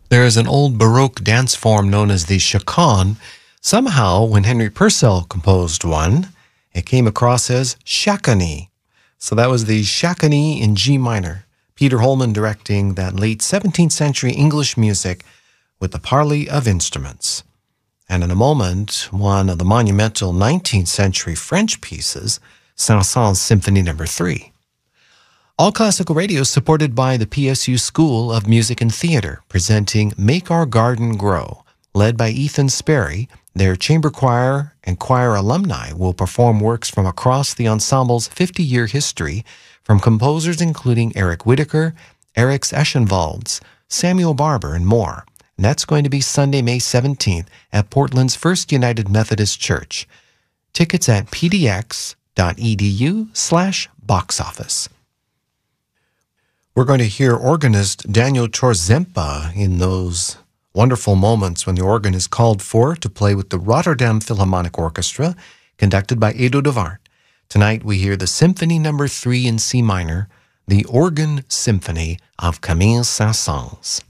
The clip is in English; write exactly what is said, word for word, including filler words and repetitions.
There is an old Baroque dance form known as the chaconne. Somehow, when Henry Purcell composed one, it came across as chaconne. So that was the chaconne in G minor. Peter Holman directing that late seventeenth century English music with the parley of instruments. And in a moment, one of the monumental nineteenth century French pieces, Saint-Saëns Symphony Number three. All Classical Radio is supported by the P S U School of Music and Theater, presenting Make Our Garden Grow. Led by Ethan Sperry, their chamber choir and choir alumni will perform works from across the ensemble's fifty-year history from composers including Eric Whitacre, Eric Eschenwalds, Samuel Barber, and more. And that's going to be Sunday, May seventeenth at Portland's First United Methodist Church. Tickets at pdx.edu slash box office. We're going to hear organist Daniel Chorzempa in those wonderful moments when the organ is called for to play with the Rotterdam Philharmonic Orchestra, conducted by Edo de Waard. Tonight we hear the Symphony Number three in C minor, the Organ Symphony of Camille Saint-Saëns.